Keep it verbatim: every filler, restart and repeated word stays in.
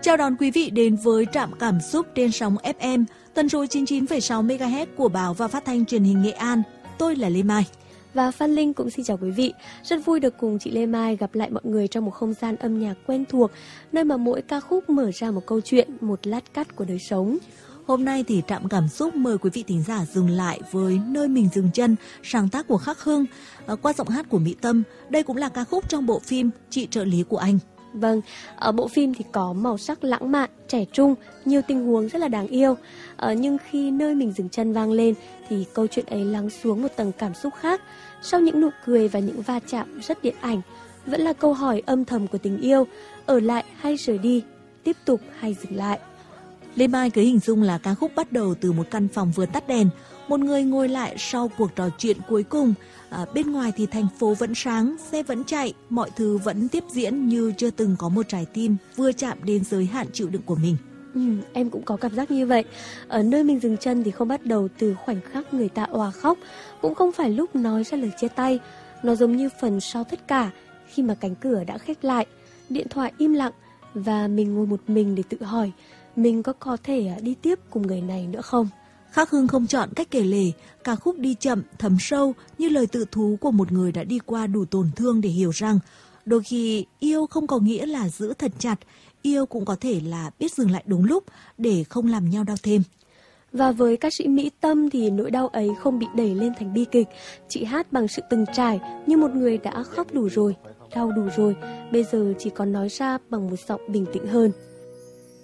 Chào đón quý vị đến với Trạm Cảm Xúc trên sóng ép em, tần số chín mươi chín phẩy sáu mê ga héc của Báo và Phát thanh Truyền hình Nghệ An. Tôi là Lê Mai. Và Phan Linh cũng xin chào quý vị. Rất vui được cùng chị Lê Mai gặp lại mọi người trong một không gian âm nhạc quen thuộc, nơi mà mỗi ca khúc mở ra một câu chuyện, một lát cắt của đời sống. Hôm nay thì Trạm Cảm Xúc mời quý vị thính giả dừng lại với Nơi Mình Dừng Chân, sáng tác của Khắc Hưng, qua giọng hát của Mỹ Tâm. Đây cũng là ca khúc trong bộ phim Chị Trợ lý của anh. Vâng, ở bộ phim thì có màu sắc lãng mạn, trẻ trung, nhiều tình huống rất là đáng yêu. Ờ, nhưng khi Nơi Mình Dừng Chân vang lên thì câu chuyện ấy lắng xuống một tầng cảm xúc khác. Sau những nụ cười và những va chạm rất điện ảnh, vẫn là câu hỏi âm thầm của tình yêu, ở lại hay rời đi, tiếp tục hay dừng lại. Lê Mai cứ hình dung là ca khúc bắt đầu từ một căn phòng vừa tắt đèn, một người ngồi lại sau cuộc trò chuyện cuối cùng. À, bên ngoài thì thành phố vẫn sáng, xe vẫn chạy, mọi thứ vẫn tiếp diễn như chưa từng có một trái tim vừa chạm đến giới hạn chịu đựng của mình. Ừ, em cũng có cảm giác như vậy. Ở Nơi Mình Dừng Chân thì không bắt đầu từ khoảnh khắc người ta òa khóc, cũng không phải lúc nói ra lời chia tay. Nó giống như phần sau tất cả, khi mà cánh cửa đã khép lại, điện thoại im lặng và mình ngồi một mình để tự hỏi mình có có thể đi tiếp cùng người này nữa không. Khắc Hưng không chọn cách kể lể, ca khúc đi chậm, thấm sâu như lời tự thú của một người đã đi qua đủ tổn thương để hiểu rằng đôi khi yêu không có nghĩa là giữ thật chặt, yêu cũng có thể là biết dừng lại đúng lúc để không làm nhau đau thêm. Và với ca sĩ Mỹ Tâm thì nỗi đau ấy không bị đẩy lên thành bi kịch. Chị hát bằng sự từng trải như một người đã khóc đủ rồi, đau đủ rồi, bây giờ chỉ còn nói ra bằng một giọng bình tĩnh hơn.